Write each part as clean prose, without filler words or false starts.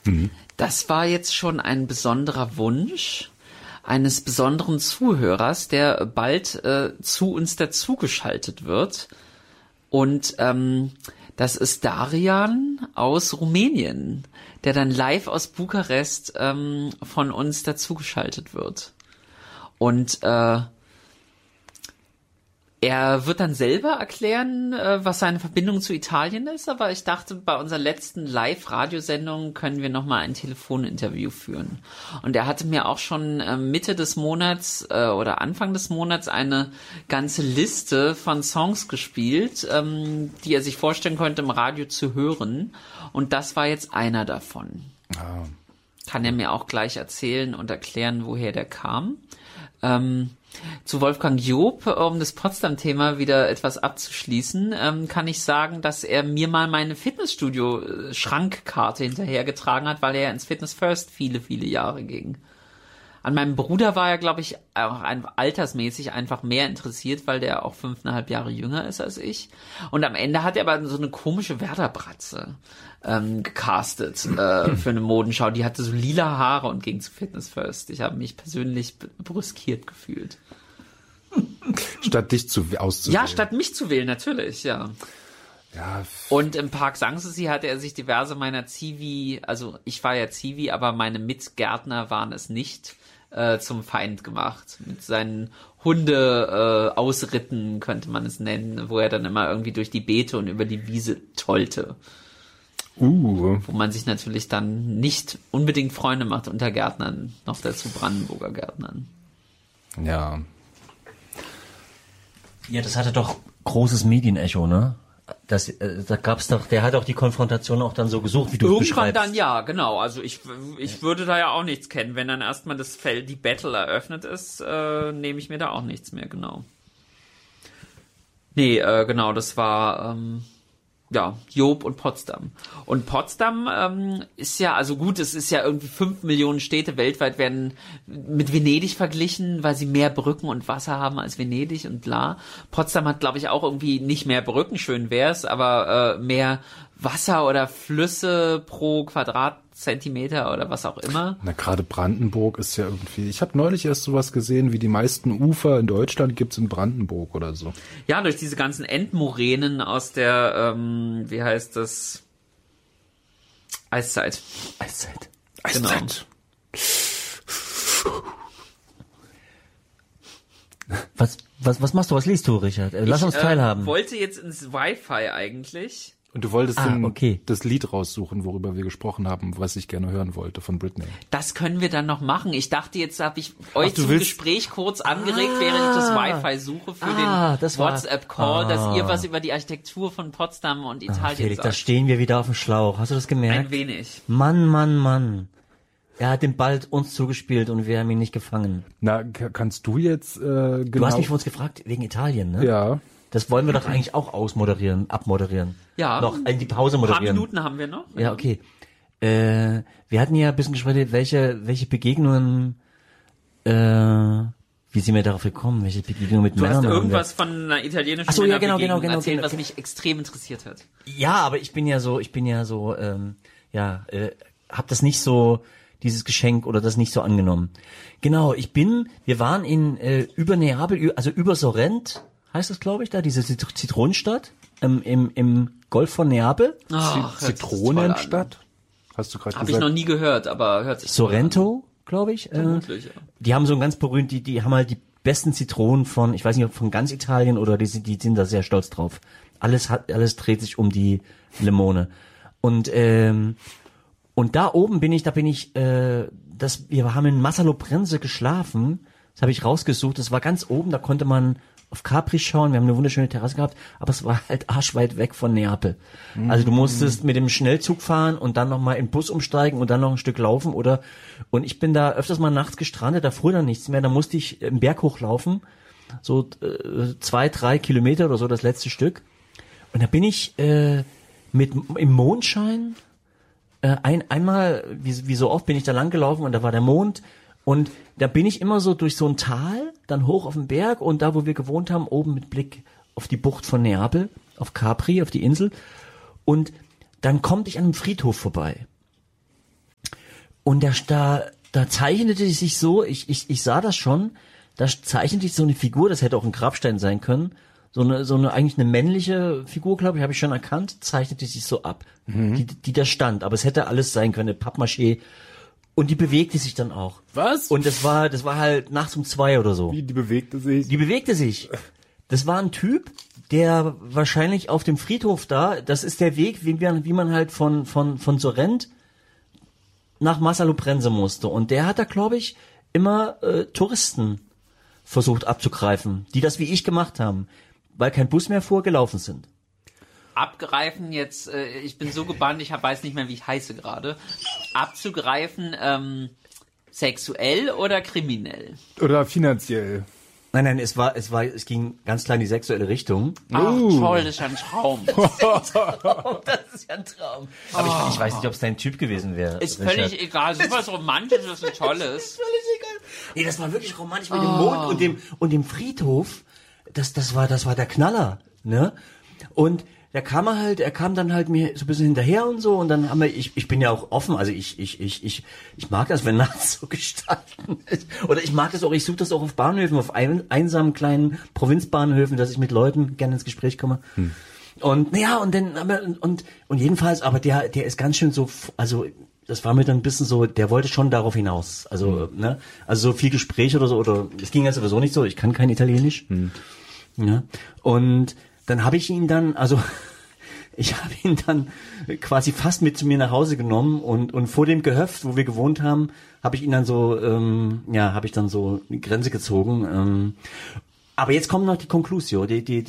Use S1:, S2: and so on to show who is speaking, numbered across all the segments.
S1: Das war jetzt schon ein besonderer Wunsch eines besonderen Zuhörers, der bald zu uns dazugeschaltet wird. Und das ist Darian aus Rumänien, der dann live aus Bukarest von uns dazugeschaltet wird. Und er wird dann selber erklären, was seine Verbindung zu Italien ist, aber ich dachte, bei unserer letzten Live-Radiosendung können wir nochmal ein Telefoninterview führen. Und er hatte mir auch schon Mitte des Monats oder Anfang des Monats eine ganze Liste von Songs gespielt, die er sich vorstellen konnte, im Radio zu hören. Und das war jetzt einer davon. Kann er mir auch gleich erzählen und erklären, woher der kam. Zu Wolfgang Job, um das Potsdam-Thema wieder etwas abzuschließen, kann ich sagen, dass er mir mal meine Fitnessstudio-Schrankkarte hinterhergetragen hat, weil er ins Fitness First viele, viele Jahre ging. An meinem Bruder war er, glaube ich, auch altersmäßig einfach mehr interessiert, weil der auch 5,5 Jahre jünger ist als ich. Und am Ende hat er aber so eine komische Werder-Bratze gecastet für eine Modenschau. Die hatte so lila Haare und ging zu Fitness First. Ich habe mich persönlich brüskiert gefühlt.
S2: Statt dich auszuwählen.
S1: Ja, statt mich zu wählen, natürlich, ja.
S2: Ja.
S1: Und im Park Sanssouci hatte er sich diverse meiner Zivi, also ich war ja Zivi, aber meine Mitgärtner waren es nicht, zum Feind gemacht. Mit seinen Hunde-Ausritten, könnte man es nennen, wo er dann immer irgendwie durch die Beete und über die Wiese tollte. Wo man sich natürlich dann nicht unbedingt Freunde macht unter Gärtnern, noch dazu Brandenburger Gärtnern.
S2: Ja.
S3: Ja, das hatte doch großes Medienecho, ne? Da gab's doch, der hat auch die Konfrontation auch dann so gesucht, wie du es beschreibst.
S1: Irgendwann dann ja, genau. Also ich würde da ja auch nichts kennen. Wenn dann erstmal das Feld, die Battle eröffnet ist, nehme ich mir da auch nichts mehr, genau. Nee, genau, das war Job und Potsdam. Und Potsdam ist ja, also gut, es ist ja irgendwie 5 Millionen Städte weltweit werden mit Venedig verglichen, weil sie mehr Brücken und Wasser haben als Venedig und bla. Potsdam hat, glaube ich, auch irgendwie nicht mehr Brücken, schön wär's, aber mehr Wasser oder Flüsse pro Quadratzentimeter oder was auch immer.
S2: Na, gerade Brandenburg ist ja irgendwie, ich habe neulich erst sowas gesehen, wie die meisten Ufer in Deutschland gibt's in Brandenburg oder so.
S1: Ja, durch diese ganzen Endmoränen aus der, wie heißt das? Eiszeit.
S2: Genau.
S3: Was machst du? Was liest du, Richard? Lass uns teilhaben.
S1: Ich wollte jetzt ins Wi-Fi eigentlich.
S2: Und du wolltest das Lied raussuchen, worüber wir gesprochen haben, was ich gerne hören wollte von Britney.
S1: Das können wir dann noch machen. Ich dachte, jetzt habe ich euch zum Gespräch kurz angeregt, während ich das Wi-Fi suche für den WhatsApp-Call, dass ihr was über die Architektur von Potsdam und Italien
S3: Felix,
S1: sagt.
S3: da stehen wir wieder auf dem Schlauch. Hast du das gemerkt?
S1: Ein wenig.
S3: Mann. Er hat den Ball uns zugespielt und wir haben ihn nicht gefangen.
S2: Na, kannst du jetzt genau...
S3: Du hast mich vor uns gefragt, wegen Italien, ne?
S2: Ja.
S3: Das wollen wir doch eigentlich auch abmoderieren.
S1: Ja.
S3: Noch in die Pause moderieren.
S1: Ein paar Minuten haben wir noch.
S3: Ja, okay. Wir hatten ja ein bisschen gesprochen, welche Begegnungen, wie sind wir darauf gekommen? Welche Begegnungen mit Männern?
S1: Du hast irgendwas von einer italienischen
S3: Genau,
S1: erzählt, was mich extrem interessiert hat.
S3: Ja, aber ich bin ja so, hab das nicht so, dieses Geschenk oder das nicht so angenommen. Genau, wir waren über Neapel, also über Sorrent, heißt das, glaube ich, da, diese Zitronenstadt, im Golf von Neapel.
S2: Zitronenstadt? Hast du gerade gesagt?
S1: Habe ich noch nie gehört, aber hört sich
S3: Sorrento, glaube ich.
S1: Vermutlich, ja.
S3: Die haben so ein ganz berühmt, die haben halt die besten Zitronen von, ich weiß nicht, ob von ganz Italien oder die sind da sehr stolz drauf. Alles dreht sich um die Limone. Und da oben wir haben in Massaloprense geschlafen. Das habe ich rausgesucht. Das war ganz oben, da konnte man auf Capri schauen. Wir haben eine wunderschöne Terrasse gehabt, aber es war halt arschweit weg von Neapel. Also du musstest mit dem Schnellzug fahren und dann nochmal in den Bus umsteigen und dann noch ein Stück laufen und ich bin da öfters mal nachts gestrandet, da fuhr dann nichts mehr, da musste ich im Berg hochlaufen, so 2-3 Kilometer oder so das letzte Stück. Und da bin ich im Mondschein einmal, wie so oft bin ich da lang gelaufen und da war der Mond. Und da bin ich immer so durch so ein Tal, dann hoch auf den Berg und da, wo wir gewohnt haben, oben mit Blick auf die Bucht von Neapel, auf Capri, auf die Insel. Und dann komme ich an einem Friedhof vorbei. Und da zeichnete sich so, ich sah das schon, da zeichnete sich so eine Figur, das hätte auch ein Grabstein sein können, so eine eigentlich eine männliche Figur, glaube ich, habe ich schon erkannt, zeichnete sich so ab, die da stand, aber es hätte alles sein können, eine Pappmaché, und die bewegte sich dann auch.
S2: Was?
S3: Und das war halt nachts um 2 oder so.
S2: Wie, die bewegte sich?
S3: Die bewegte sich. Das war ein Typ, der wahrscheinlich auf dem Friedhof da, das ist der Weg, wie man halt von Sorrent nach Massalupensi musste. Und der hat da, glaube ich, immer Touristen versucht abzugreifen, die das wie ich gemacht haben, weil kein Bus mehr fuhr, gelaufen sind.
S1: Abgreifen jetzt, ich bin so gebannt, ich weiß nicht mehr, wie ich heiße gerade. Abzugreifen, sexuell oder kriminell?
S2: Oder finanziell?
S3: Nein, es ging ganz klar in die sexuelle Richtung.
S1: Ach, toll, das ist ja ein Traum.
S3: Das ist ja ein Traum. Aber ich weiß nicht, ob es dein Typ gewesen wäre.
S1: Ist völlig egal, sowas Romantisches und Tolles.
S3: Ist völlig egal. Nee, das war wirklich romantisch mit dem Mond und dem Friedhof. Das war der Knaller, ne? Und er kam dann halt mir so ein bisschen hinterher und so, und dann haben wir, ich bin ja auch offen, also ich mag das, wenn nachts so gestalten ist. Oder ich mag das auch, ich suche das auch auf Bahnhöfen, auf einsamen kleinen Provinzbahnhöfen, dass ich mit Leuten gerne ins Gespräch komme. Und naja, und dann haben wir, und jedenfalls, aber der ist ganz schön so, also das war mir dann ein bisschen so, der wollte schon darauf hinaus. Also, ne? Also so viel Gespräch oder so, oder es ging ja sowieso nicht so, ich kann kein Italienisch. Ja. Und dann habe ich ihn dann, quasi fast mit zu mir nach Hause genommen, und vor dem Gehöft, wo wir gewohnt haben, habe ich ihn dann so, habe ich dann so eine Grenze gezogen. Aber jetzt kommt noch die Conclusio.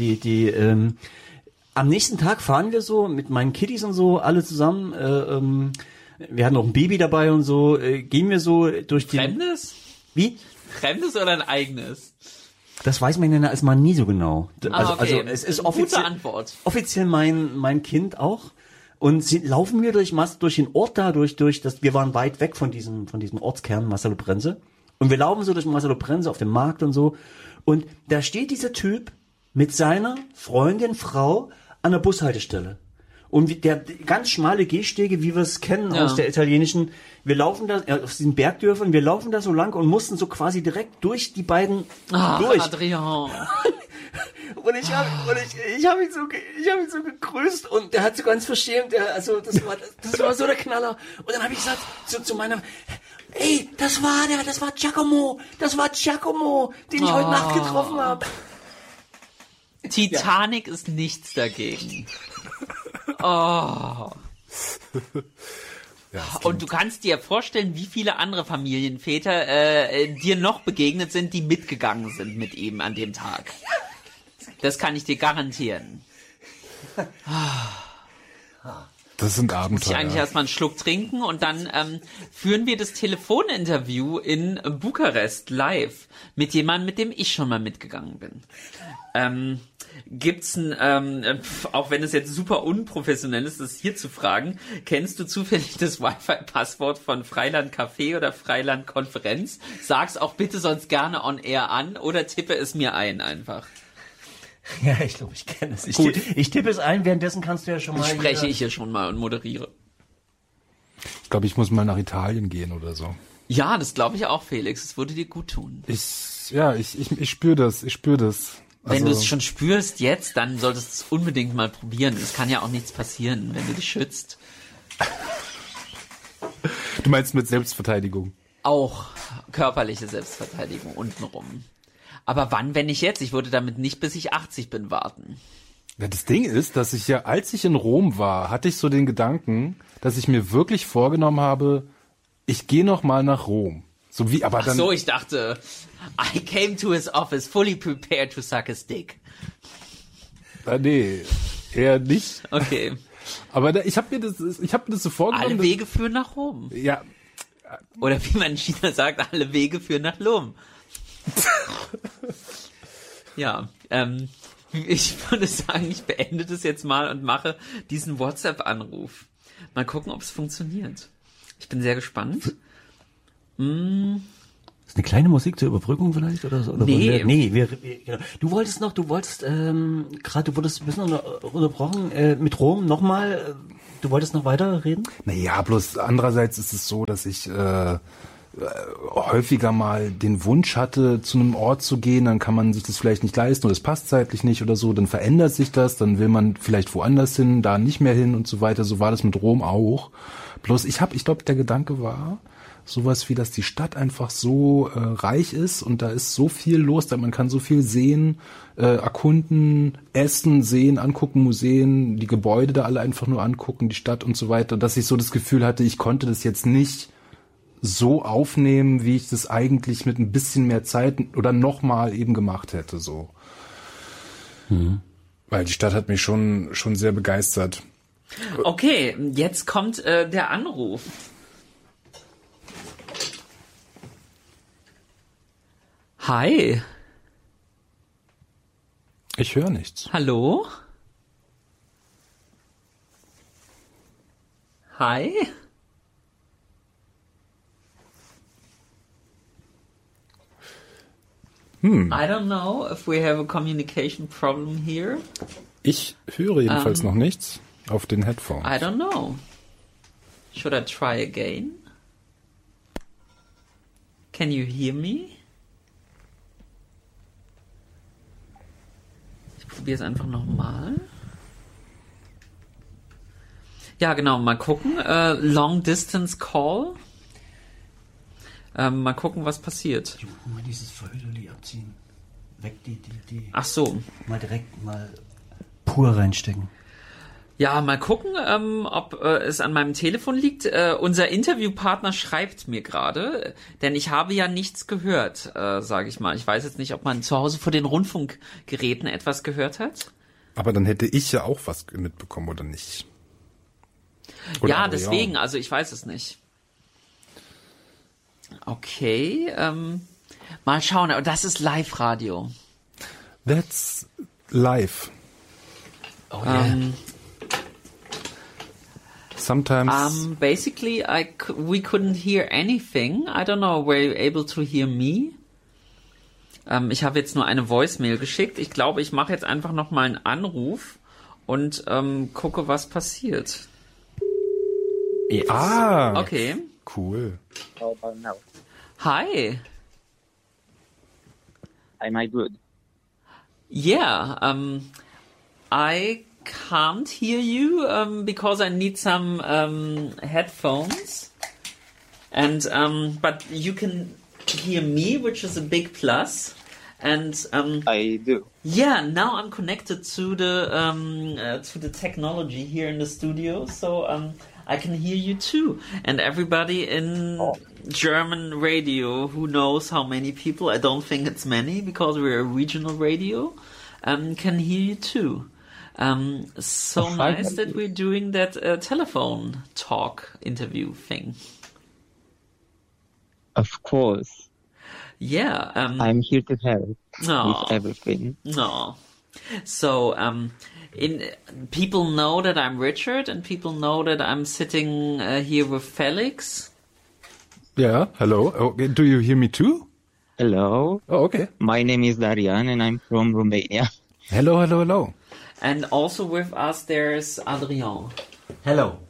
S3: Am nächsten Tag fahren wir so mit meinen Kiddies und so, alle zusammen, wir hatten auch ein Baby dabei und so, gehen wir so durch die...
S1: Fremdes?
S3: Wie?
S1: Fremdes oder ein eigenes?
S3: Das weiß man ja erstmal nie so genau.
S1: Okay.
S3: Also es ist
S1: gute Antwort.
S3: Offiziell mein Kind auch. Und sie laufen wir durch den Ort da, wir waren weit weg von diesem Ortskern Massalupensi. Und wir laufen so durch Massalupensi auf dem Markt und so. Und da steht dieser Typ mit seiner Freundin, Frau, an der Bushaltestelle. Und der ganz schmale Gehstege, wie wir es kennen aus der italienischen, wir laufen da, aus diesen Bergdörfern, wir laufen da so lang und mussten so quasi direkt durch die beiden durch.
S1: Adrian.
S3: Und ich habe ihn so gegrüßt, und der hat so ganz verschämt, das war so der Knaller. Und dann habe ich gesagt zu meiner, ey, das war Giacomo, den ich heute Nacht getroffen habe.
S1: Titanic ist nichts dagegen. Oh.
S2: Ja,
S1: und du kannst dir vorstellen, wie viele andere Familienväter dir noch begegnet sind, die mitgegangen sind mit ihm an dem Tag. Das kann ich dir garantieren.
S2: Das sind Abenteuer.
S1: Muss ich eigentlich erstmal einen Schluck trinken, und dann führen wir das Telefoninterview in Bukarest live mit jemandem, mit dem ich schon mal mitgegangen bin. Gibt's auch wenn es jetzt super unprofessionell ist, das hier zu fragen, kennst du zufällig das Wi-Fi-Passwort von Freiland Café oder Freiland Konferenz? Sag's auch bitte sonst gerne on air an oder tippe es mir ein einfach.
S3: Ja, ich glaube, ich kenne es. Ich tippe es ein, währenddessen kannst du ja schon mal...
S1: Spreche ich hier schon mal und moderiere.
S2: Ich glaube, ich muss mal nach Italien gehen oder so.
S1: Ja, das glaube ich auch, Felix. Es würde dir gut tun.
S2: Ich spüre das.
S1: Wenn du es schon spürst jetzt, dann solltest du es unbedingt mal probieren. Es kann ja auch nichts passieren, wenn du dich schützt.
S2: Du meinst mit Selbstverteidigung?
S1: Auch körperliche Selbstverteidigung untenrum. Aber wann, wenn nicht jetzt? Ich würde damit nicht, bis ich 80 bin, warten.
S2: Ja, das Ding ist, dass ich ja, als ich in Rom war, hatte ich so den Gedanken, dass ich mir wirklich vorgenommen habe, ich gehe noch mal nach Rom. So wie, aber dann.
S1: Ach so, ich dachte, I came to his office fully prepared to suck his dick.
S2: Nee, eher nicht.
S1: Okay.
S2: Aber ich habe mir das so vorgenommen.
S1: Alle Wege führen nach Rom.
S2: Ja.
S1: Oder wie man in China sagt, alle Wege führen nach Lom. Ja, ich würde sagen, ich beende das jetzt mal und mache diesen WhatsApp-Anruf. Mal gucken, ob es funktioniert. Ich bin sehr gespannt.
S3: Ist eine kleine Musik zur Überbrückung vielleicht oder so? Oder
S1: Nee.
S3: genau. Du wolltest gerade, du wurdest ein bisschen unterbrochen mit Rom nochmal. Du wolltest noch weiter reden?
S2: Naja, bloß andererseits ist es so, dass ich häufiger mal den Wunsch hatte, zu einem Ort zu gehen, dann kann man sich das vielleicht nicht leisten oder es passt zeitlich nicht oder so, dann verändert sich das, dann will man vielleicht woanders hin, da nicht mehr hin und so weiter. So war das mit Rom auch. Bloß ich glaube, der Gedanke war, sowas wie, dass die Stadt einfach so reich ist und da ist so viel los, da man kann so viel sehen, erkunden, essen, sehen, angucken, Museen, die Gebäude da alle einfach nur angucken, die Stadt und so weiter, dass ich so das Gefühl hatte, ich konnte das jetzt nicht so aufnehmen, wie ich das eigentlich mit ein bisschen mehr Zeit oder nochmal eben gemacht hätte, so. Weil die Stadt hat mich schon sehr begeistert.
S1: Okay, jetzt kommt der Anruf. Hi.
S2: Ich höre nichts.
S1: Hallo? Hi? I don't know if we have a communication problem here.
S2: Ich höre jedenfalls noch nichts auf den Headphones.
S1: I don't know. Should I try again? Can you hear me? Ich probiere es einfach nochmal. Ja, genau, mal gucken. Long Distance Call. Mal gucken, was passiert.
S3: Mal dieses Verhüterli abziehen. Weg die.
S1: Ach so.
S3: Mal direkt mal pur reinstecken.
S1: Ja, mal gucken, ob es an meinem Telefon liegt. Unser Interviewpartner schreibt mir gerade, denn ich habe ja nichts gehört, sage ich mal. Ich weiß jetzt nicht, ob man zu Hause vor den Rundfunkgeräten etwas gehört hat.
S2: Aber dann hätte ich ja auch was mitbekommen, oder nicht? Oder
S1: Ja,
S2: Adrian?
S1: deswegen, also ich weiß es nicht. Okay, mal schauen. Aber das ist Live-Radio.
S2: That's live.
S3: Oh yeah.
S2: Sometimes.
S1: Basically, we couldn't hear anything. I don't know, were you able to hear me? Ich habe jetzt nur eine Voicemail geschickt. Ich glaube, ich mache jetzt einfach nochmal einen Anruf und gucke, was passiert.
S3: Yes.
S1: Okay.
S2: Cool.
S4: How about now?
S1: Hi.
S4: Am I good?
S1: Yeah, I can't hear you because I need some headphones, and but you can hear me, which is a big plus. And
S4: I do.
S1: yeah, now I'm connected to the technology here in the studio, so I can hear you too, and everybody in German radio who knows how many people, I don't think it's many because we're a regional radio, can hear you too. So nice that we're doing that telephone talk interview thing.
S4: Of course.
S1: Yeah.
S4: I'm here to help with everything.
S1: No. So, people know that I'm Richard, and people know that I'm sitting here with Felix.
S2: Yeah, hello. Okay, do you hear me too?
S4: Hello.
S2: Oh, okay.
S4: My name is Darian and I'm from Romania.
S2: Hello.
S1: And also with us there's Adrian.
S3: Hello.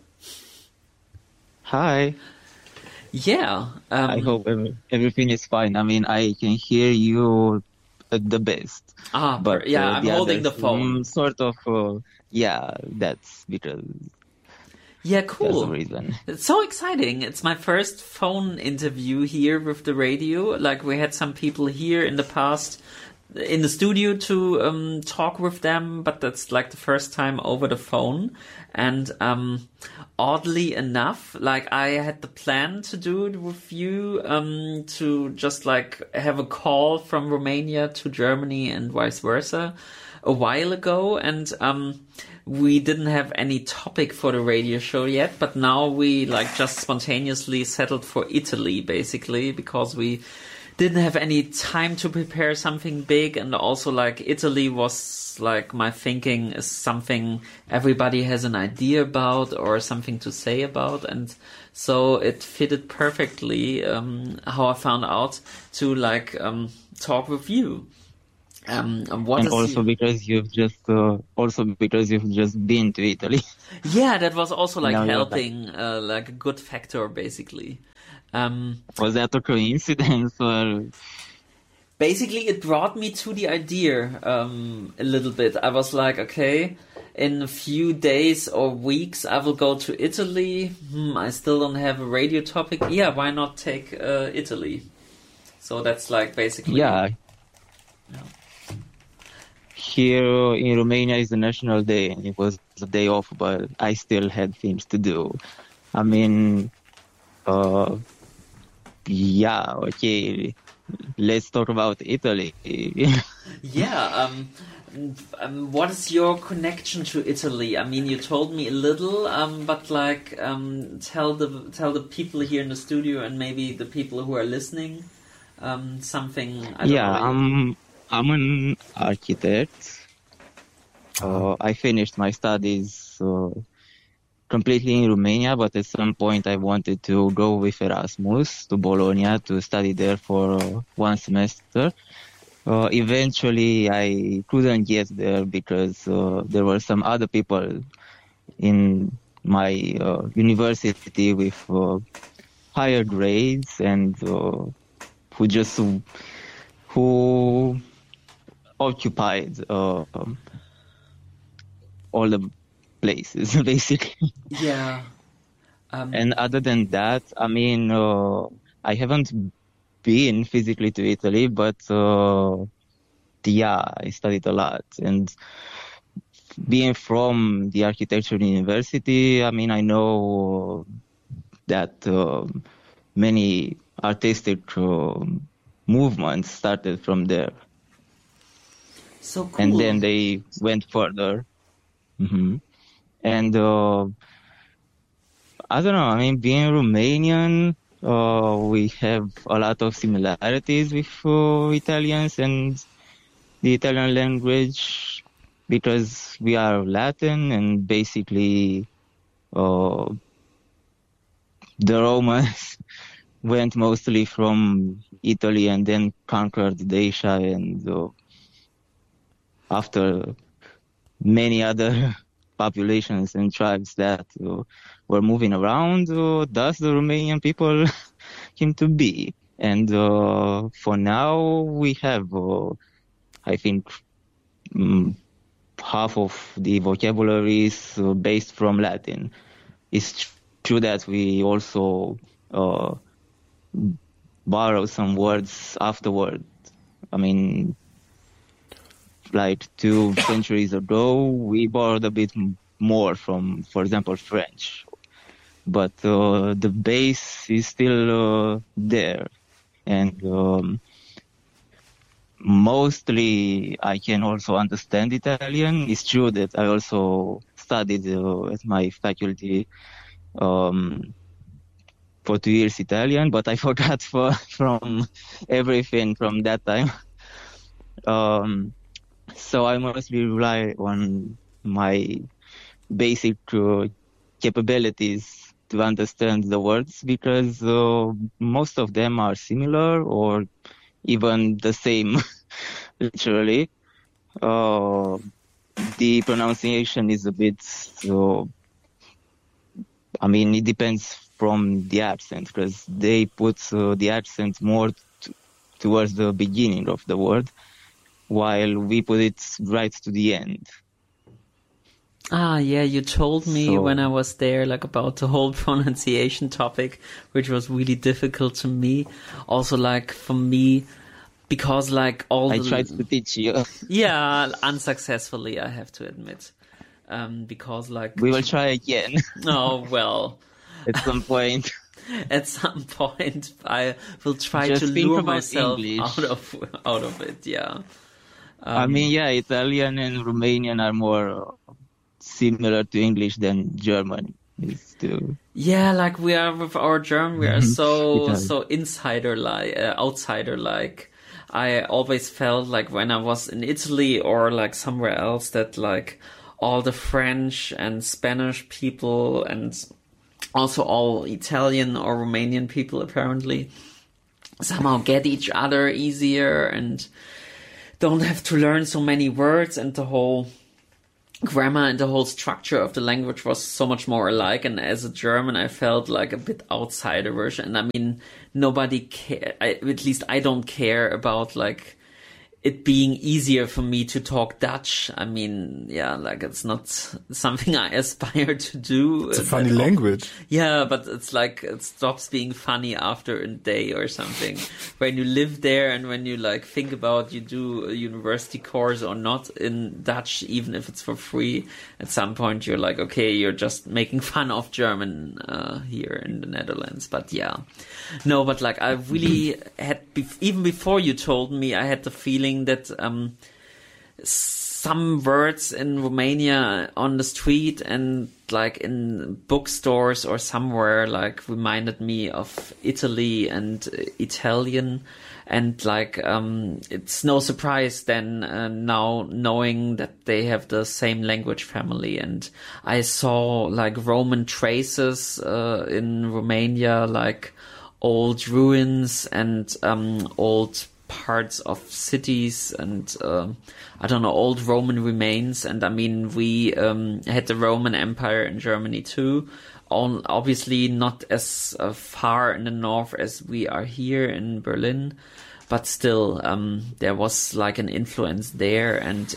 S4: Hi.
S1: Yeah.
S4: I hope everything is fine. I mean, I can hear you the best. But
S1: I'm holding the phone.
S4: Sort of, that's because
S1: Yeah,
S4: that's
S1: cool.
S4: the reason.
S1: It's so exciting. It's my first phone interview here with the radio. Like, we had some people here in the past in the studio to talk with them, but that's like the first time over the phone. And oddly enough, like, I had the plan to do it with you, to just like have a call from Romania to Germany and vice versa a while ago, and we didn't have any topic for the radio show yet, but now we like just spontaneously settled for Italy, basically, because we didn't have any time to prepare something big, and also like Italy was like my thinking is something everybody has an idea about or something to say about, and so it fitted perfectly how I found out to like talk with you. What
S4: And
S1: is
S4: also because you've just been to Italy.
S1: yeah, that was also like
S4: Now you're
S1: helping, like a good factor basically.
S4: Was that a coincidence or?
S1: Basically, it brought me to the idea a little bit. I was like, okay, in a few days or weeks, I will go to Italy. I still don't have a radio topic. Yeah, why not take Italy? So that's like basically...
S4: Yeah. Here in Romania is the National Day, and it was a day off, but I still had things to do. I mean, yeah, okay, let's talk about Italy.
S1: Yeah, what is your connection to Italy? I mean, you told me a little, but like, tell the people here in the studio and maybe the people who are listening, something. I don't know.
S4: I'm an architect. I finished my studies completely in Romania, but at some point I wanted to go with Erasmus to Bologna to study there for 1 semester. Eventually I couldn't get there because there were some other people in my university with higher grades and who occupied all the places, basically.
S1: Yeah.
S4: And other than that, I mean, I haven't been physically to Italy, but yeah, I studied a lot. And being from the architecture university, I mean, I know that many artistic movements started from there.
S1: So cool.
S4: And then they went further. Mm-hmm. And I don't know, I mean, being Romanian, we have a lot of similarities with Italians and the Italian language because we are Latin and basically the Romans went mostly from Italy and then conquered Dacia and after many other populations and tribes that were moving around, thus the Romanian people came to be. And for now, we have, I think, half of the vocabulary is based from Latin. It's true that we also borrow some words afterward. I mean, like 2 centuries ago, we borrowed a bit more from, for example, French. But the base is still there. And mostly I can also understand Italian. It's true that I also studied at my faculty for 2 years Italian, but I forgot from everything from that time. So I mostly rely on my basic capabilities to understand the words because most of them are similar or even the same, literally. The pronunciation is a bit, I mean, it depends from the accent because they put the accent more towards the beginning of the word, while we put it right to the end.
S1: Ah, yeah, you told me when I was there, like, about the whole pronunciation topic, which was really difficult to me. Also, like, for me, because, like,
S4: I tried to teach you.
S1: Yeah, unsuccessfully, I have to admit. Because, like...
S4: We will try again.
S1: Oh, well...
S4: At some point.
S1: At some point, I will try
S4: Just
S1: to lure myself
S4: English.
S1: out of it, yeah.
S4: I mean, yeah, Italian and Romanian are more similar to English than German. Is to
S1: Yeah, like we are with our German, we are
S4: Italian.
S1: so outsider like. I always felt like when I was in Italy or like somewhere else that like all the French and Spanish people and also all Italian or Romanian people apparently somehow get each other easier and don't have to learn so many words, and the whole grammar and the whole structure of the language was so much more alike. And as a German, I felt like a bit outsider-ish. And I mean, nobody care. At least I don't care about like it being easier for me to talk Dutch. I mean, yeah, like it's not something I aspire to do.
S2: It's a funny language.
S1: Yeah, but it's like it stops being funny after a day or something. When you live there and when you like think about you do a university course or not in Dutch, even if it's for free, at some point you're like, okay, you're just making fun of German here in the Netherlands. But yeah, no, but like I really had, even before you told me, I had the feeling that some words in Romania on the street and like in bookstores or somewhere like reminded me of Italy and Italian, and like it's no surprise then now knowing that they have the same language family. And I saw like Roman traces in Romania, like old ruins and old parts of cities and I don't know, old Roman remains. And I mean, we had the Roman Empire in Germany too, obviously not as far in the north as we are here in Berlin, but still there was like an influence there. And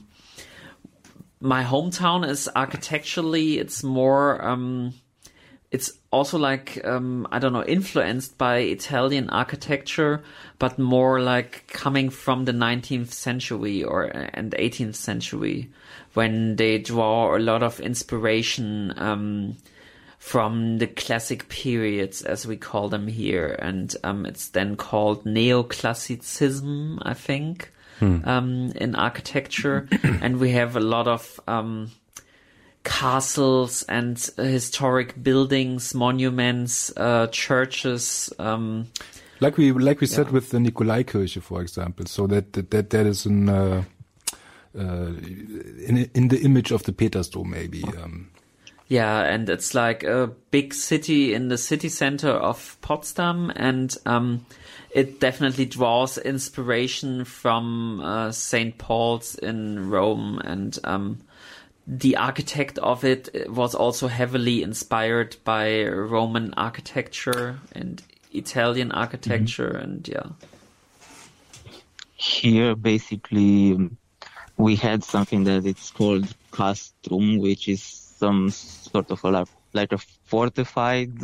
S1: my hometown is architecturally, it's more it's also like, I don't know, influenced by Italian architecture, but more like coming from the 19th century and 18th century, when they draw a lot of inspiration from the classic periods, as we call them here. And it's then called neoclassicism, I think, in architecture. And we have a lot of castles and historic buildings, monuments, churches.
S2: Like we said with the Nikolaikirche, for example. So that is in the image of the Petersdom, maybe.
S1: Yeah, and it's like a big city in the city center of Potsdam, and it definitely draws inspiration from St. Paul's in Rome, and the architect of it was also heavily inspired by Roman architecture and Italian architecture, and yeah.
S4: Here, basically, we had something that it's called castrum, which is some sort of like a fortified,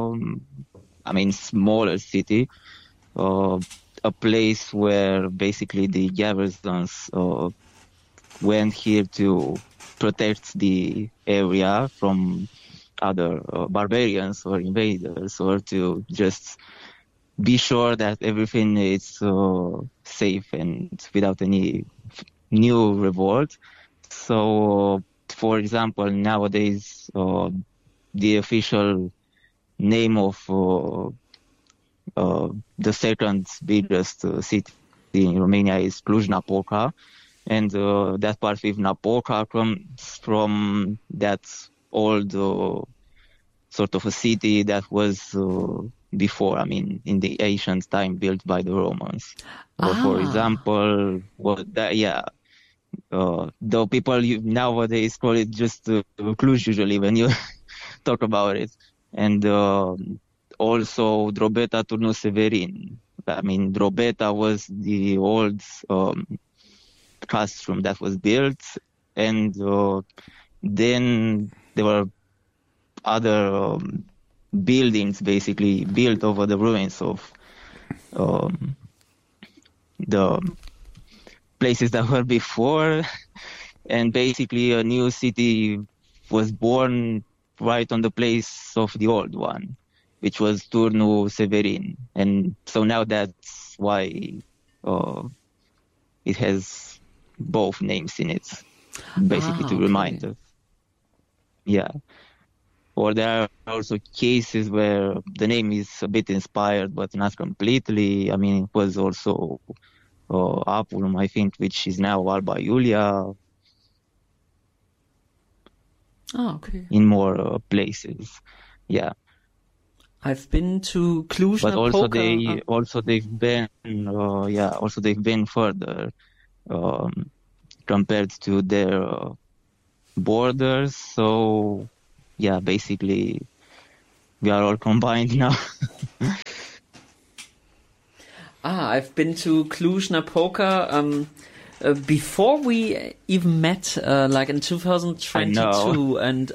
S4: smaller city, a place where basically the garrisons went here to protect the area from other barbarians or invaders, or to just be sure that everything is safe and without any new revolt. So, for example, nowadays the official name of the second biggest city in Romania is Cluj-Napoca. And that part with Napoca comes from that old sort of a city that was before, in the ancient time, built by the Romans. For example, though people nowadays call it just Cluj usually when you talk about it. And also Drobeta Turnul Severin. Drobeta was the old castrum that was built, and then there were other buildings basically built over the ruins of the places that were before, and basically a new city was born right on the place of the old one, which was Turnul Severin. And so now that's why it has both names in it, basically to remind us. Yeah. or there are also cases where the name is a bit inspired, but not completely. I mean, it was also Apulum, I think, which is now Alba Iulia.
S1: Oh, okay.
S4: In more places, yeah.
S1: I've been to Cluj,
S4: but they've been further compared to their borders. So yeah, basically we are all combined now.
S1: I've been to Cluj-Napoca before we even met, like in 2022, and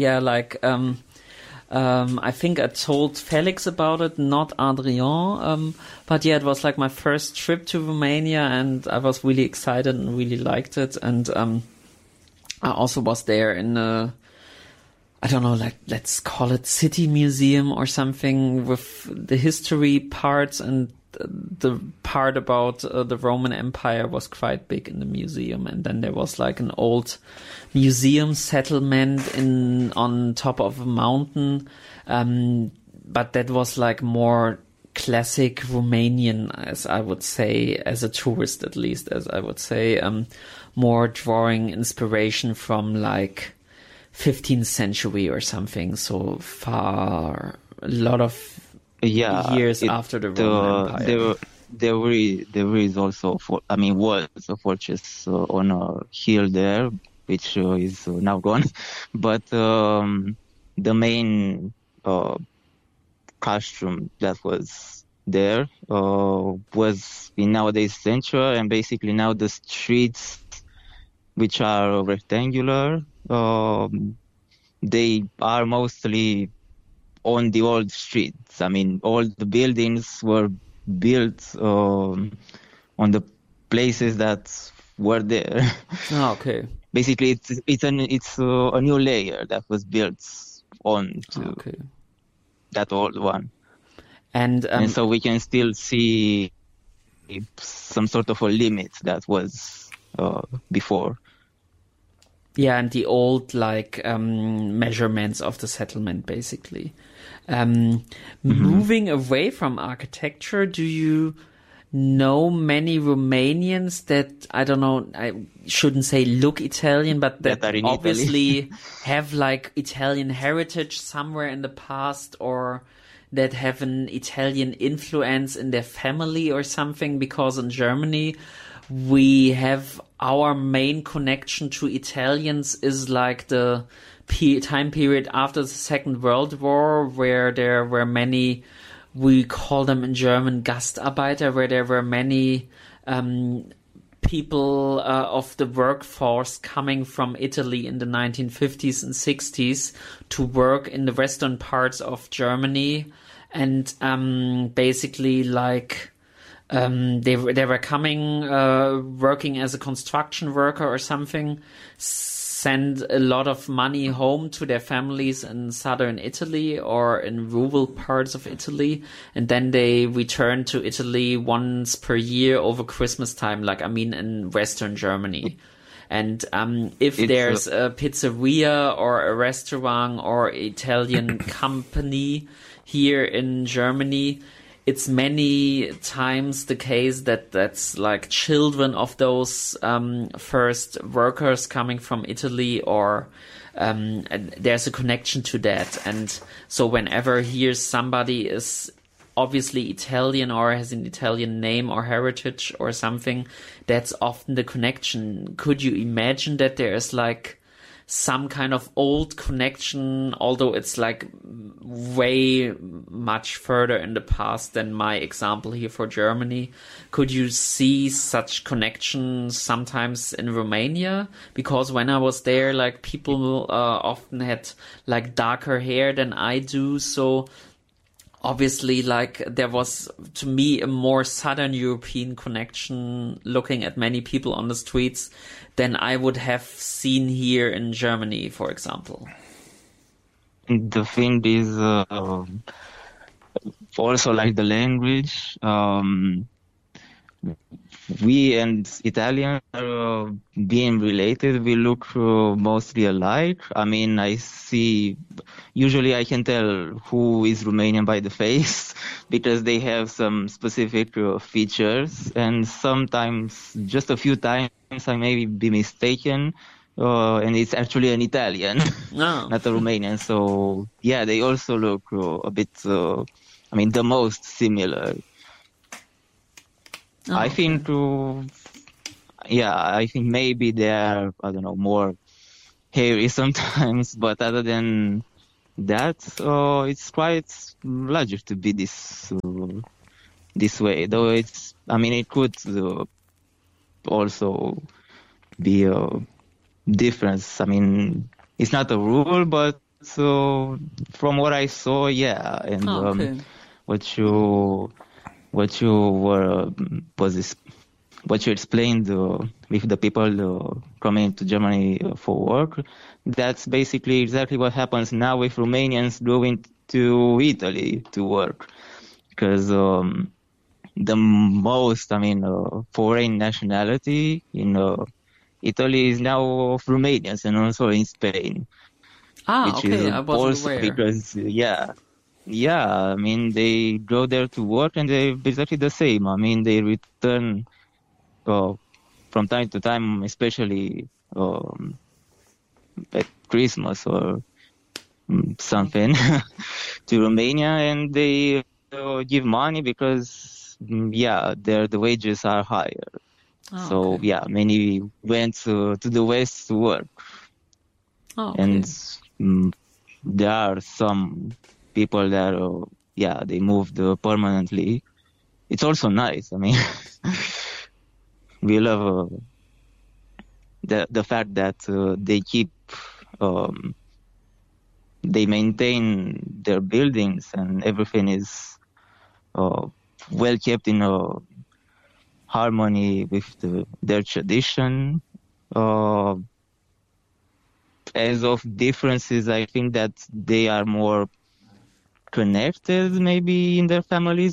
S1: I think I told Felix about it, not Adrien, but yeah, it was like my first trip to Romania, and I was really excited and really liked it, and I also was there in a, I don't know, like, let's call it city museum or something, with the history parts, and the part about the Roman Empire was quite big in the museum. And then there was like an old museum settlement on top of a mountain, but that was like more classic Romanian, as I would say, as a tourist at least, as I would say, more drawing inspiration from like 15th century or something, so far, a lot of years after the Roman Empire.
S4: There is also, was a fortress on a hill there, which is now gone. But the main castrum that was there was in nowadays Central, and basically now the streets, which are rectangular, they are mostly on the old streets. I mean, all the buildings were built on the places that were there.
S1: Oh, okay.
S4: Basically, it's a new layer that was built on to that old one, and so we can still see some sort of a limit that was before.
S1: Yeah, and the old measurements of the settlement, basically. Moving away from architecture, do you know many Romanians that, I don't know, I shouldn't say look Italian, but that obviously have like Italian heritage somewhere in the past, or that have an Italian influence in their family or something? Because in Germany, we have our main connection to Italians is like the time period after the Second World War, where there were many, we call them in German Gastarbeiter, where there were many people of the workforce coming from Italy in the 1950s and 60s to work in the western parts of Germany, and basically like they were coming working as a construction worker or something, send a lot of money home to their families in southern Italy or in rural parts of Italy, and then they return to Italy once per year over Christmas time, in western Germany. And if there's a pizzeria or a restaurant or Italian company here in Germany, it's many times the case that that's like children of those first workers coming from Italy, or there's a connection to that. And so whenever here somebody is obviously Italian or has an Italian name or heritage or something, that's often the connection. Could you imagine that there is like some kind of old connection, although it's like way much further in the past than my example here for Germany? Could you see such connections sometimes in Romania? Because when I was there, like people often had like darker hair than I do, so obviously like there was to me a more Southern European connection looking at many people on the streets than I would have seen here in Germany, for example.
S4: The thing is also like the language. we and Italian are being related. We look mostly alike. I mean, usually I can tell who is Romanian by the face because they have some specific features, and sometimes, just a few times, I may be mistaken, and it's actually an Italian, not a Romanian. So yeah, they also look a bit, the most similar. I think, I think maybe they are, I don't know, more hairy sometimes, but other than that, it's quite logical to be this way. Though it could also be a difference. I mean, it's not a rule, but from what I saw, yeah. And what you explained with the people coming to Germany for work, that's basically exactly what happens now with Romanians going to Italy to work. Because the most, foreign nationality in Italy is now of Romanians, and also in Spain.
S1: Which is I wasn't
S4: also
S1: aware.
S4: Because, yeah, they go there to work and they're exactly the same. They return from time to time, especially at Christmas or something, to Romania, and they give money because, the wages are higher. So, many went to the West to work. And there are some people that, they moved permanently. It's also nice. We love the fact that they keep, they maintain their buildings and everything is well kept in harmony with their tradition. As of differences, I think that they are more connected maybe in their families.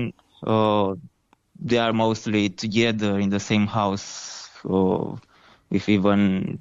S4: They are mostly together in the same house, with even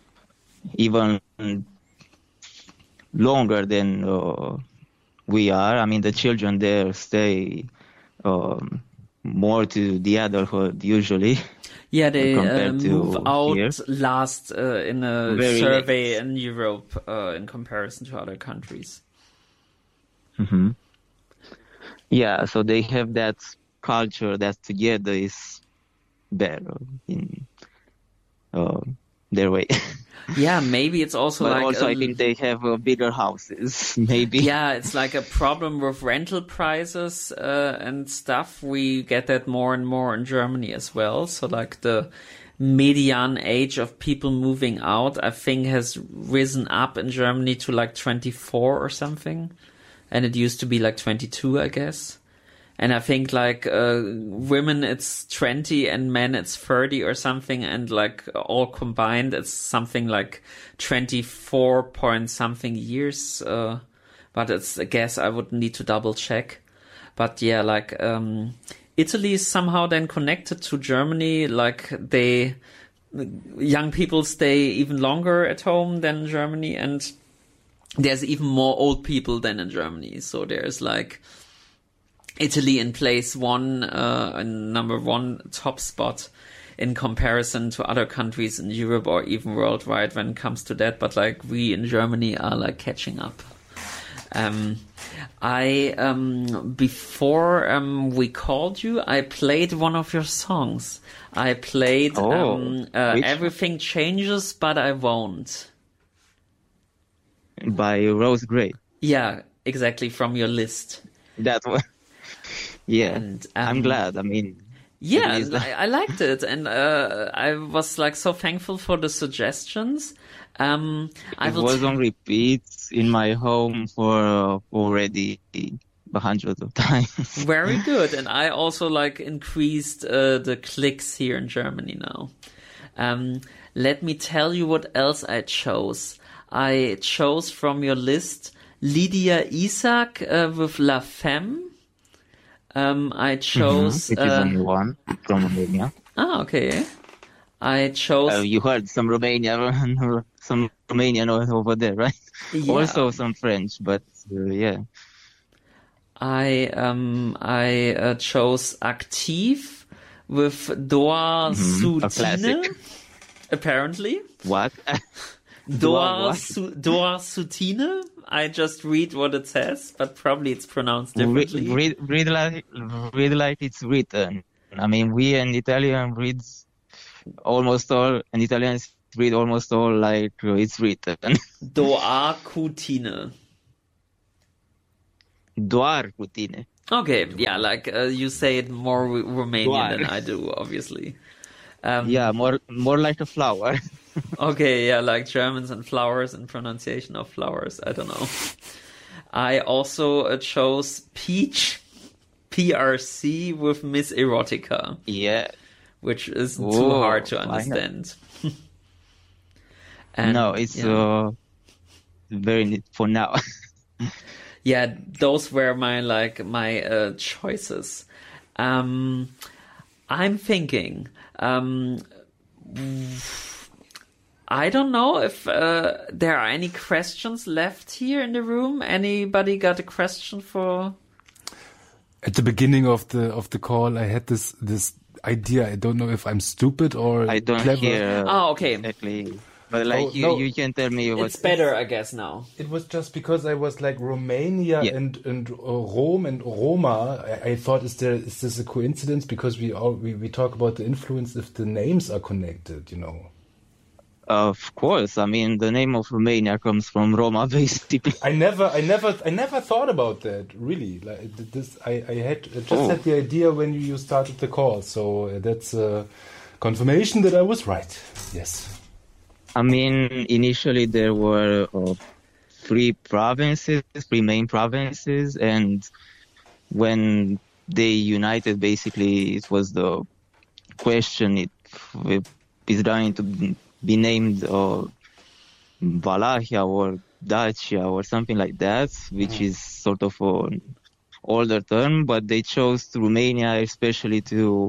S4: longer than we are. The children there stay more to the adulthood usually.
S1: Yeah, they
S4: compared to
S1: move out
S4: here.
S1: last in a
S4: Very
S1: survey
S4: late.
S1: in Europe in comparison to other countries.
S4: Mm-hmm. Yeah, so they have that culture that together is better in their way.
S1: Yeah, maybe it's also
S4: But
S1: like
S4: also I think they have bigger houses, maybe.
S1: yeah, it's like a problem with rental prices and stuff. We get that more and more in Germany as well. So like the median age of people moving out, I think, has risen up in Germany to like 24 or something. And it used to be like 22, I guess. And I think like women it's 20 and men it's 30 or something, and like all combined it's something like 24 point something years. But it's, I guess I would need to double check. But yeah, like Italy is somehow then connected to Germany. Like young people stay even longer at home than Germany, and there's even more old people than in Germany. So there's like Italy in place one, number one top spot in comparison to other countries in Europe or even worldwide when it comes to that. But like we in Germany are like catching up. Before we called you, I played one of your songs. I played Everything Changes, But I Won't.
S4: By Rose Gray.
S1: Yeah, exactly, from your list.
S4: That one. Yeah,
S1: And,
S4: I'm glad.
S1: Yeah, I liked it, and I was like so thankful for the suggestions.
S4: It was on repeat in my home for already hundreds of times.
S1: Very good, and I also like increased the clicks here in Germany now. Let me tell you what else I chose. I chose from your list Lydia Isaac with La Femme. I chose
S4: which is a new one from Romania.
S1: Ah, okay. I chose...
S4: You heard some Romanian over there, right?
S1: Yeah.
S4: Also some French, but yeah.
S1: I chose Aktiv with Doa
S4: a
S1: Sutine,
S4: classic.
S1: apparently.
S4: What?
S1: Doa
S4: what?
S1: Sutine. I just read what it says, but probably it's pronounced differently.
S4: Read like it's written. I mean, we in Italian reads almost all, and Italians read almost all like it's written.
S1: Doar Cutine.
S4: Doar cu tine.
S1: Okay, yeah, like you say it more Romanian
S4: Doar.
S1: than I do, obviously.
S4: Yeah, more like a flower.
S1: Okay, yeah, like Germans and flowers and pronunciation of flowers. I don't know. I also chose Peach, PRC with Miss Erotica,
S4: Yeah.
S1: which is too
S4: Whoa,
S1: hard to
S4: I know.
S1: understand. And,
S4: No, it's
S1: yeah.
S4: very neat for now.
S1: Yeah, those were my choices. I'm thinking. I don't know if there are any questions left here in the room. Anybody got a question for?
S2: At the beginning of the call, I had this idea. I don't know if I'm stupid or
S4: I don't
S2: clever.
S4: hear
S1: Oh, okay.
S4: exactly. But like
S2: no.
S4: you can tell me what.
S1: It's better, I guess, now.
S2: It was just because I was like Romania
S4: Yeah.
S2: and Rome and Roma. I thought, is this a coincidence? Because we talk about the influence if the names are connected, you know.
S4: Of course, I mean the name of Romania comes from Roma, basically.
S2: I never thought about that. Really, like this, I had the idea when you started the call. So that's a confirmation that I was right. Yes.
S4: I mean, initially there were three main provinces, and when they united, basically it was the question if it's going to be named Valahia or Dacia or something like that, which is sort of an older term, but they chose Romania especially to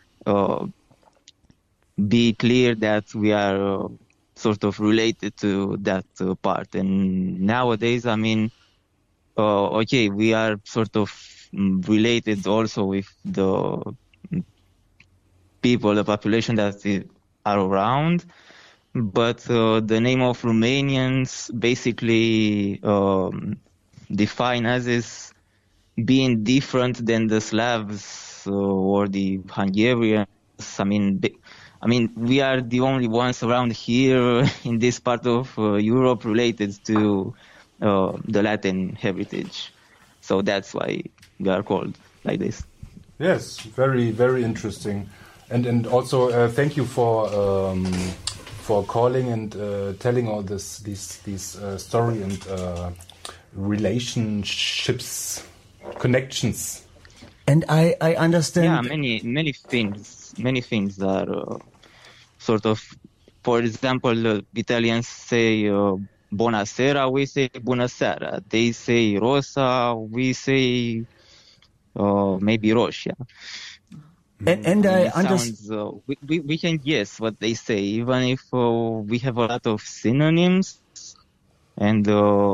S4: be clear that we are sort of related to that part. And nowadays, I mean, okay, we are sort of related also with the people, the population that are around, but the name of Romanians basically define us as being different than the Slavs or the Hungarians. I mean, we are the only ones around here in this part of Europe related to the Latin heritage. So that's why we are called like this.
S2: Yes, very, very interesting. And also thank you for calling and telling all these story and relationships, connections.
S3: And I understand.
S4: Yeah, many things are sort of, for example, the Italians say buonasera, we say bună seara. They say rosa, we say maybe roșia.
S3: And I understand.
S4: We can guess what they say, even if we have a lot of synonyms. And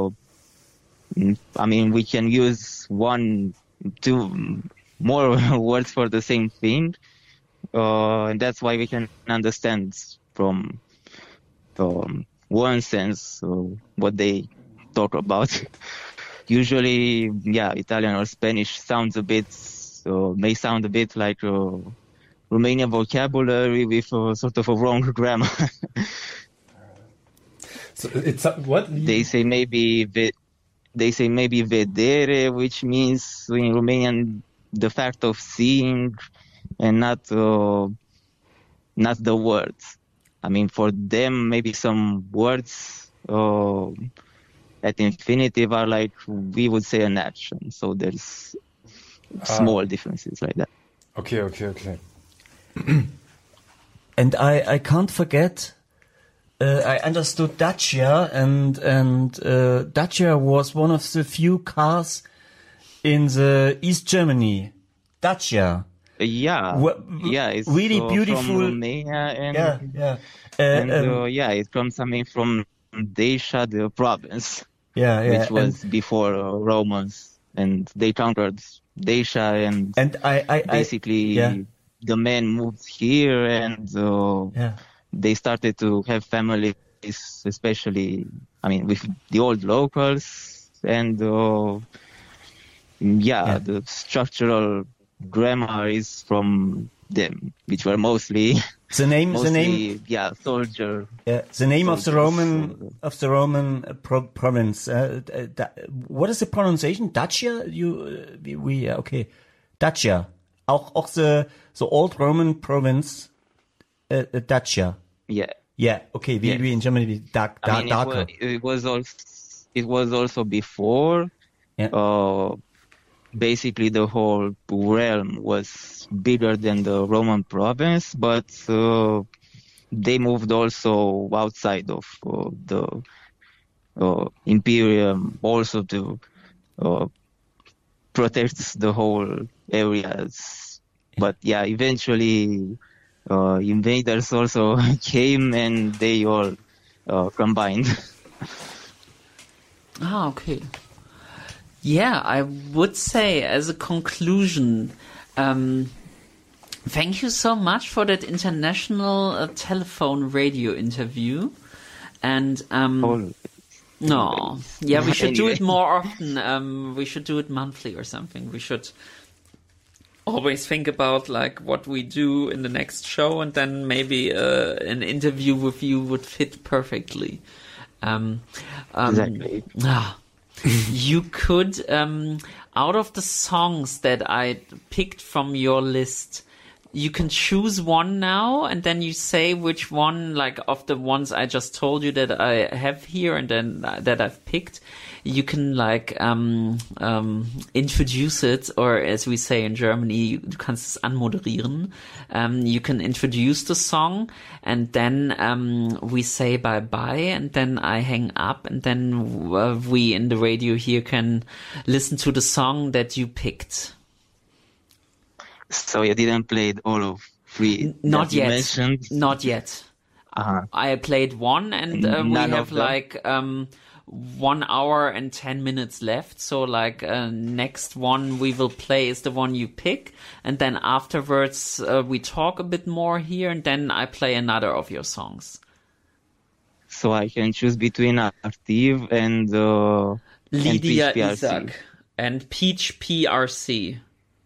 S4: I mean, we can use 1, 2 more words for the same thing. And that's why we can understand from one sense what they talk about. Usually, yeah, Italian or Spanish may sound a bit like Romanian vocabulary with sort of a wrong grammar.
S2: So it's what
S4: They say maybe vedere, which means in Romanian the fact of seeing, and not the words. I mean, for them, maybe some words at infinitive are like we would say an action. So there's small differences like that.
S2: Okay.
S3: And I can't forget. I understood Dacia, and Dacia was one of the few cars in the East Germany. Dacia.
S4: It's
S3: really
S4: from
S3: beautiful.
S4: Romania, and it comes from Deșa, the province, which was before Romans, and they conquered Deșa, and
S3: I
S4: basically the men moved here, and they started to have families, especially, with the old locals, and the structural grammar is from them, which were mostly
S3: the name
S4: soldier.
S3: Yeah, the name of the Roman province. What is the pronunciation? Dacia? Okay, Dacia. Auch the old Roman province, Dacia. Yeah. Okay. We in Germany darker.
S4: It was also before.
S3: Yeah.
S4: Basically, the whole realm was bigger than the Roman province, but they moved also outside of the Imperium, also to protect the whole areas. But eventually invaders also came, and they all combined.
S1: Okay. Yeah, I would say as a conclusion, thank you so much for that international telephone radio interview. And we should do it more often. We should do it monthly or something. We should always think about like what we do in the next show, and then maybe an interview with you would fit perfectly.
S4: Exactly.
S1: You could, out of the songs that I picked from your list, you can choose one now, and then you say which one, like of the ones I just told you that I have here and then that I've picked. You can like introduce it, or as we say in Germany, du kannst es anmoderieren. You can introduce the song, and then we say bye-bye, and then I hang up, and then we in the radio here can listen to the song that you picked.
S4: So you didn't play all of three?
S1: Not yet.
S4: Mentioned?
S1: Not yet. I played one, and we have like 1 hour and 10 minutes left. So like next one we will play is the one you pick, and then afterwards we talk a bit more here, and then I play another of your songs.
S4: So I can choose between Active and
S1: Lydia
S4: and
S1: Isaac and Peach PRC.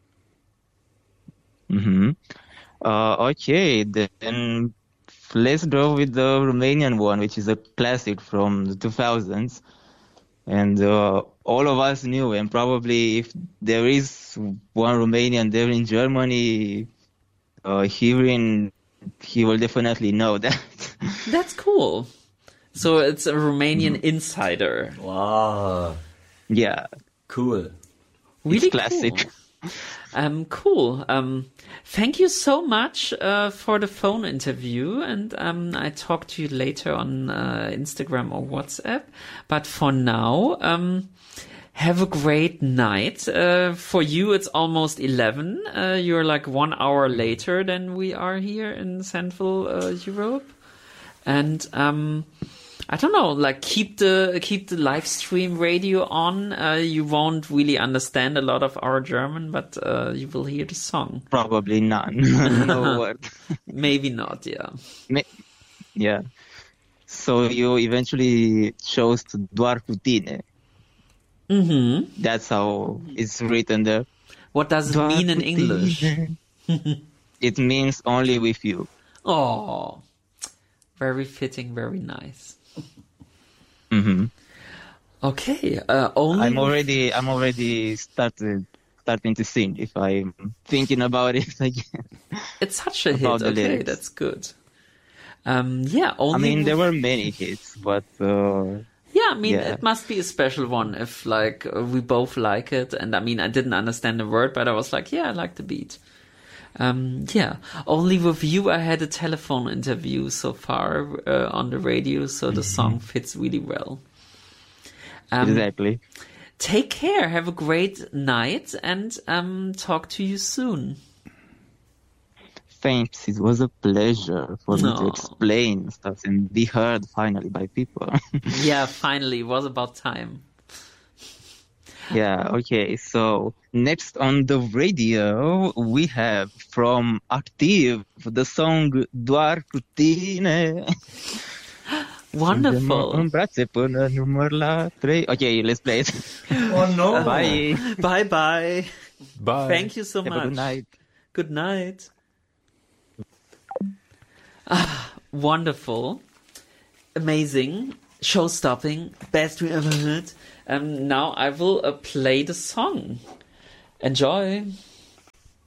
S4: Okay, then let's go with the Romanian one, which is a classic from the 2000s. And all of us knew, and probably if there is one Romanian there in Germany hearing, he will definitely know that.
S1: That's cool. So it's a Romanian insider.
S3: Wow.
S4: Yeah.
S3: Cool.
S1: Really
S4: it's classic.
S1: Cool. Cool. Thank you so much for the phone interview, and I talk to you later on Instagram or WhatsApp. But for now, have a great night. For you, it's almost 11. You're like 1 hour later than we are here in Central Europe, and I don't know, like keep the live stream radio on. You won't really understand a lot of our German, but you will hear the song.
S4: Probably none. No word.
S1: Maybe not, yeah.
S4: Yeah. So you eventually chose to Doar cu tine.
S1: Mm-hmm.
S4: That's how it's written there.
S1: What does it mean in English?
S4: It means only with you.
S1: Oh, very fitting, very nice.
S4: Mm-hmm.
S1: Okay. Only
S4: I'm already starting to sing if I'm thinking about it again.
S1: It's such a hit. Okay,
S4: lyrics.
S1: That's good. Yeah. Only.
S4: I mean, there were many hits, but.
S1: Yeah, I mean, it must be a special one if, like, we both like it. And I mean, I didn't understand the word, but I was like, yeah, I like the beat. Yeah, only with you I had a telephone interview so far on the radio, so the song fits really well.
S4: Exactly.
S1: Take care, have a great night, and talk to you soon.
S4: Thanks. It was a pleasure for me to
S1: No.
S4: explain stuff and be heard finally by people.
S1: Yeah, finally, it was about time.
S4: Yeah, okay. So next on the radio, we have from Active the song Doar cu tine.
S1: Wonderful.
S4: În brațe până număr la 3. Okay, let's play it.
S3: Oh no.
S4: Bye.
S1: Bye bye.
S2: Bye.
S1: Thank you so
S4: Have
S1: much.
S4: a good night.
S1: Good night. Wonderful. Amazing. Show-stopping. Best we ever heard. Now I will play the song. Enjoy.